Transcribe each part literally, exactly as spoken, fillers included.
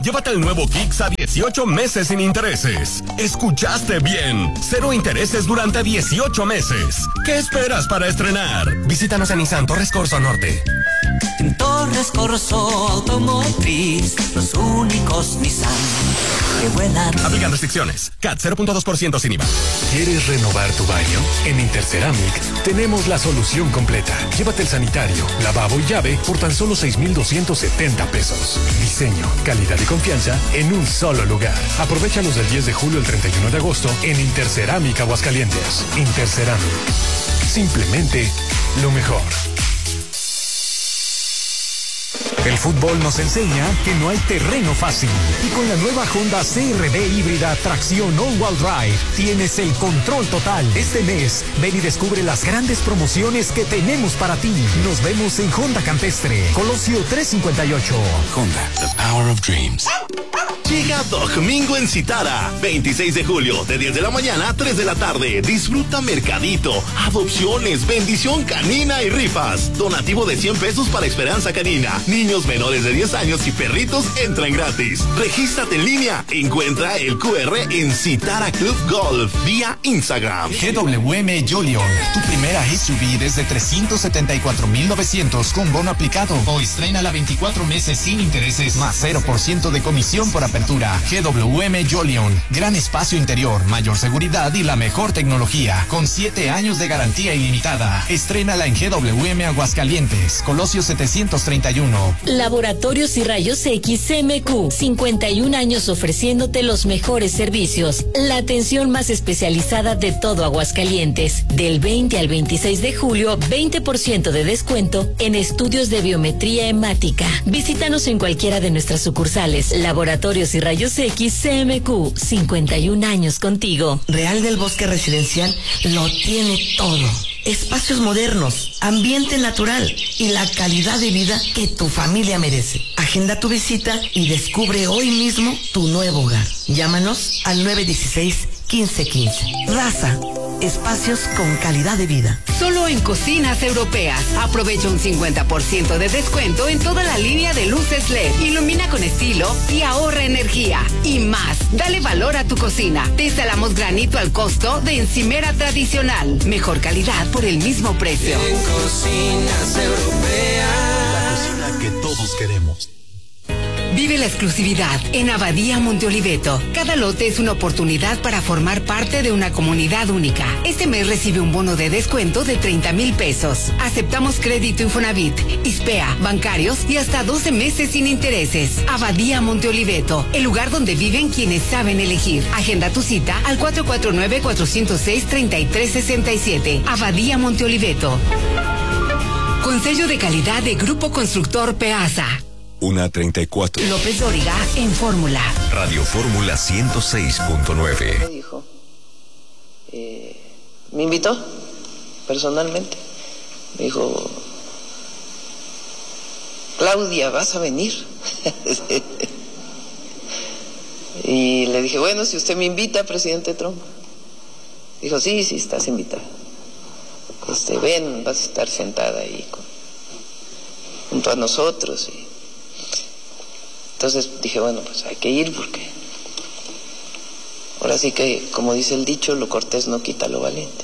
Llévate el nuevo Kicks a dieciocho meses sin intereses. ¿Escuchaste bien? Cero intereses durante dieciocho meses. ¿Qué esperas para estrenar? Visítanos en Nissan Torres Corso Norte. En Torres Corso Automotriz, los únicos Nissan que vuelan. Aplican restricciones. C A T cero punto dos por ciento sin I V A. ¿Quieres renovar tu baño? En Interceramic tenemos la solución completa. Llévate el sanitario, lavabo y llave por tan solo seis mil doscientos setenta pesos. Diseño, calidad y confianza en un solo lugar. Aprovéchalos del diez de julio al treinta y uno de agosto en Interceramic Aguascalientes. Interceramic. Simplemente lo mejor. El fútbol nos enseña que no hay terreno fácil. Y con la nueva Honda C R V híbrida tracción all-wheel drive, tienes el control total. Este mes, ven y descubre las grandes promociones que tenemos para ti. Nos vemos en Honda Campestre, Colosio trescientos cincuenta y ocho. Honda, the power of dreams. Llega Domingo en Citara, veintiséis de julio, de diez de la mañana a tres de la tarde. Disfruta mercadito, adopciones, bendición canina y rifas. Donativo de cien pesos para Esperanza Canina. Niños menores de diez años y perritos entran gratis. Regístrate en línea. Encuentra el cu erre en Citara Club Golf vía Instagram. G W M Jolion, tu primera S U V desde trescientos setenta y cuatro mil novecientos con bono aplicado. O estrénala veinticuatro meses sin intereses más cero por ciento de comisión por apertura. G W M Jolion, gran espacio interior, mayor seguridad y la mejor tecnología, con siete años de garantía ilimitada. Estrénala en G W M Aguascalientes, Colosio setecientos treinta y uno. Laboratorios y Rayos X M Q, cincuenta y un años ofreciéndote los mejores servicios, la atención más especializada de todo Aguascalientes. Del veinte al veintiséis de julio, veinte por ciento de descuento en estudios de biometría hemática. Visítanos en cualquiera de nuestras sucursales. Laboratorios y Rayos X C M Q, cincuenta y un años contigo. Real del Bosque Residencial lo tiene todo. Espacios modernos, ambiente natural y la calidad de vida que tu familia merece. Agenda tu visita y descubre hoy mismo tu nuevo hogar. Llámanos al nueve uno seis, uno cinco uno cinco. Raza, espacios con calidad de vida. Solo en Cocinas Europeas. Aprovecha un cincuenta por ciento de descuento en toda la línea de luces L E D. Ilumina con estilo y ahorra energía. Y más, dale valor a tu cocina. Te instalamos granito al costo de encimera tradicional. Mejor calidad por el mismo precio. En Cocinas Europeas. La cocina que todos queremos. Vive la exclusividad en Abadía Monte Oliveto. Cada lote es una oportunidad para formar parte de una comunidad única. Este mes recibe un bono de descuento de treinta mil pesos. Aceptamos crédito Infonavit, ISPEA, bancarios y hasta doce meses sin intereses. Abadía Monte Oliveto, el lugar donde viven quienes saben elegir. Agenda tu cita al cuatro cuatro nueve, cuatro cero seis, tres tres seis siete. Abadía Monte Oliveto. Con sello de calidad de Grupo Constructor Peasa. Una treinta y cuatro. López Dóriga en Fórmula. Radio Fórmula ciento seis punto nueve. Me dijo, eh, me invitó personalmente. Me dijo, Claudia, ¿vas a venir? Y le dije, bueno, si usted me invita, presidente Trump. Dijo, sí, sí, estás invitada. Este, ven, vas a estar sentada ahí con, junto a nosotros. Y entonces dije, bueno, pues hay que ir porque ahora sí que, como dice el dicho, lo cortés no quita lo valiente.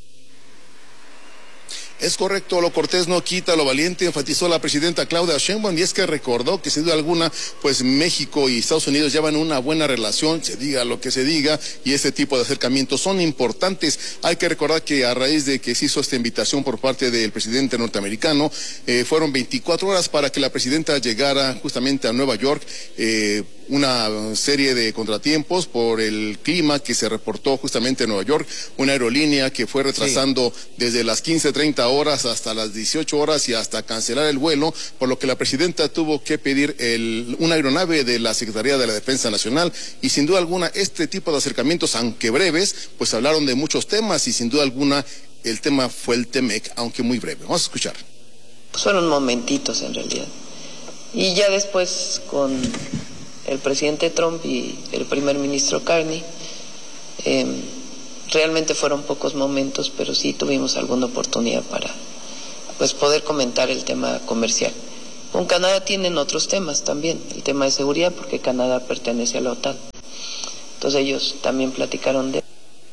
Es correcto, lo cortés no quita lo valiente, enfatizó la presidenta Claudia Sheinbaum, y es que recordó que sin duda alguna, pues México y Estados Unidos llevan una buena relación, se diga lo que se diga, y este tipo de acercamientos son importantes. Hay que recordar que a raíz de que se hizo esta invitación por parte del presidente norteamericano, eh, fueron veinticuatro horas para que la presidenta llegara justamente a Nueva York, eh, una serie de contratiempos por el clima que se reportó justamente en Nueva York, una aerolínea que fue retrasando sí. desde las quince treinta horas hasta las dieciocho horas y hasta cancelar el vuelo, por lo que la presidenta tuvo que pedir el, una aeronave de la Secretaría de la Defensa Nacional, y sin duda alguna este tipo de acercamientos, aunque breves, pues hablaron de muchos temas, y sin duda alguna el tema fue el Temec, aunque muy breve. Vamos a escuchar. Pues fueron momentitos en realidad, y ya después con el presidente Trump y el primer ministro Carney, eh, realmente fueron pocos momentos, pero sí tuvimos alguna oportunidad para pues poder comentar el tema comercial. Con Canadá tienen otros temas también, el tema de seguridad, porque Canadá pertenece a la OTAN. Entonces ellos también platicaron de...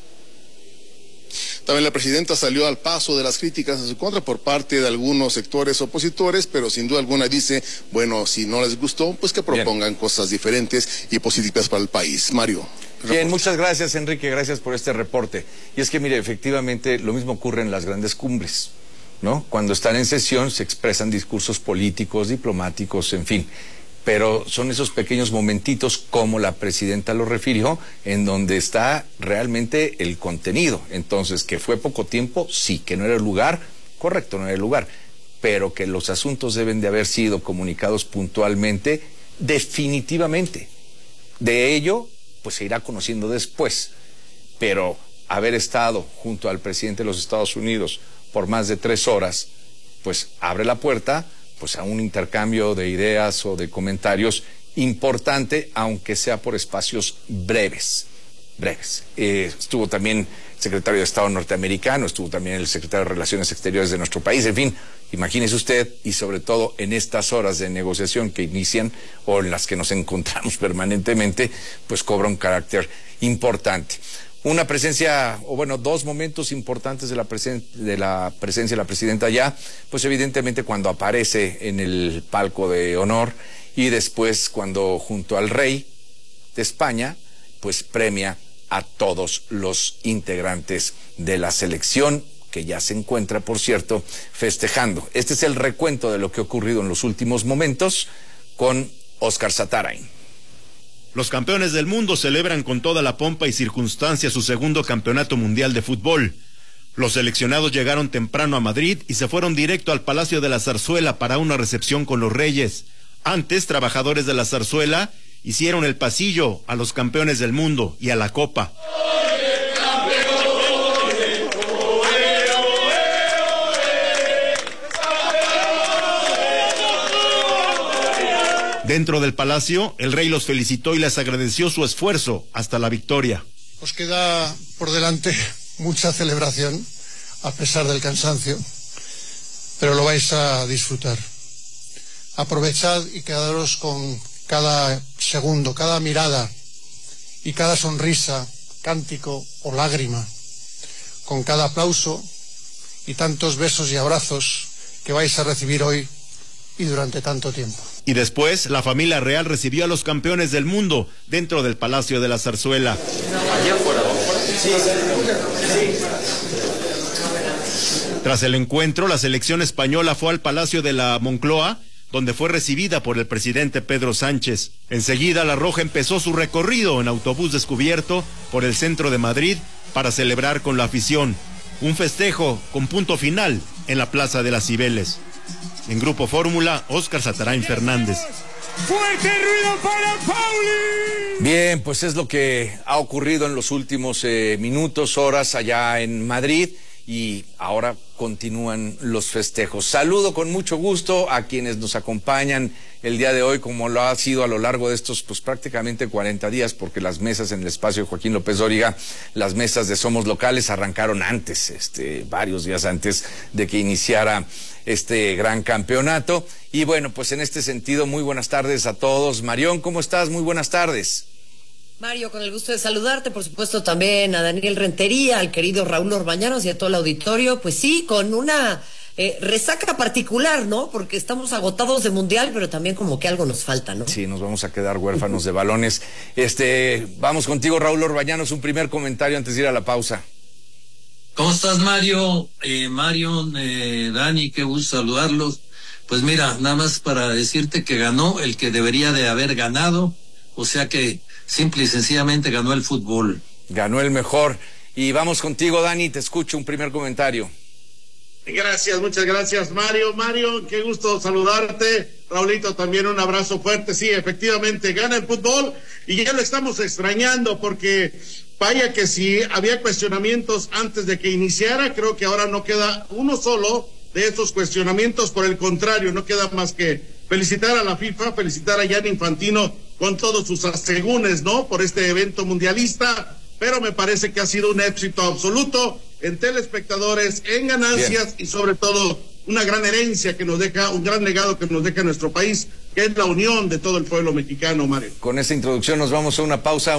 También la presidenta salió al paso de las críticas en su contra por parte de algunos sectores opositores, pero sin duda alguna dice, bueno, si no les gustó, pues que propongan Bien. cosas diferentes y positivas para el país. Mario. Bien, reporte. Muchas gracias, Enrique, gracias por este reporte. Y es que, mire, efectivamente, lo mismo ocurre en las grandes cumbres, ¿no? Cuando están en sesión se expresan discursos políticos, diplomáticos, en fin. Pero son esos pequeños momentitos, como la presidenta lo refirió, en donde está realmente el contenido. Entonces, que fue poco tiempo, sí, que no era el lugar, correcto, no era el lugar, pero que los asuntos deben de haber sido comunicados puntualmente, definitivamente. De ello, pues se irá conociendo después. Pero haber estado junto al presidente de los Estados Unidos por más de tres horas, pues abre la puerta pues a un intercambio de ideas o de comentarios importante, aunque sea por espacios breves, breves. Eh, estuvo también el secretario de Estado norteamericano, estuvo también el secretario de Relaciones Exteriores de nuestro país, en fin, imagínese usted, y sobre todo en estas horas de negociación que inician o en las que nos encontramos permanentemente, pues cobra un carácter importante. Una presencia, o bueno, dos momentos importantes de la, presen de la presencia de la presidenta allá, pues evidentemente cuando aparece en el palco de honor y después cuando junto al rey de España, pues premia a todos los integrantes de la selección, que ya se encuentra, por cierto, festejando. Este es el recuento de lo que ha ocurrido en los últimos momentos con Óscar Satarain. Los campeones del mundo celebran con toda la pompa y circunstancia su segundo campeonato mundial de fútbol. Los seleccionados llegaron temprano a Madrid y se fueron directo al Palacio de la Zarzuela para una recepción con los reyes. Antes, trabajadores de la Zarzuela hicieron el pasillo a los campeones del mundo y a la copa. Dentro del palacio, el rey los felicitó y les agradeció su esfuerzo hasta la victoria. Os queda por delante mucha celebración, a pesar del cansancio, pero lo vais a disfrutar. Aprovechad y quedaros con cada segundo, cada mirada y cada sonrisa, cántico o lágrima, con cada aplauso y tantos besos y abrazos que vais a recibir hoy y durante tanto tiempo. Y después, la familia real recibió a los campeones del mundo dentro del Palacio de la Zarzuela. Tras el encuentro, la selección española fue al Palacio de la Moncloa, donde fue recibida por el presidente Pedro Sánchez. Enseguida, la Roja empezó su recorrido en autobús descubierto por el centro de Madrid para celebrar con la afición. Un festejo con punto final en la Plaza de las Cibeles. En Grupo Fórmula, Óscar Satarain Fernández. ¡Fuerte ruido para Pauli! Bien, pues es lo que ha ocurrido en los últimos eh, minutos, horas allá en Madrid, y ahora continúan los festejos. Saludo con mucho gusto a quienes nos acompañan el día de hoy, como lo ha sido a lo largo de estos pues prácticamente cuarenta días, porque las mesas en el espacio de Joaquín López Dóriga, las mesas de Somos Locales arrancaron antes, este, varios días antes de que iniciara este gran campeonato. Y bueno, pues en este sentido, muy buenas tardes a todos. Marión, ¿cómo estás? Muy buenas tardes. Mario, con el gusto de saludarte, por supuesto también a Daniel Rentería, al querido Raúl Orbañanos y a todo el auditorio. Pues sí, con una eh, resaca particular, ¿no? Porque estamos agotados de mundial, pero también como que algo nos falta, ¿no? Sí, nos vamos a quedar huérfanos de balones. Este, vamos contigo, Raúl Orbañanos, un primer comentario antes de ir a la pausa. ¿Cómo estás, Mario? Eh, Mario, eh, Dani, qué gusto saludarlos. Pues mira, nada más para decirte que ganó el que debería de haber ganado, o sea que simple y sencillamente ganó el fútbol. Ganó el mejor. Y vamos contigo, Dani, te escucho un primer comentario. Gracias, muchas gracias, Mario. Mario, qué gusto saludarte. Raulito, también un abrazo fuerte. Sí, efectivamente, gana el fútbol y ya lo estamos extrañando porque vaya que si había cuestionamientos antes de que iniciara, creo que ahora no queda uno solo de estos cuestionamientos. Por el contrario, no queda más que felicitar a la FIFA, felicitar a Gianni Infantino con todos sus asegúnes, ¿no? Por este evento mundialista, pero me parece que ha sido un éxito absoluto en telespectadores, en ganancias Bien. y sobre todo una gran herencia que nos deja, un gran legado que nos deja nuestro país, que es la unión de todo el pueblo mexicano, Mario. Con esta introducción nos vamos a una pausa.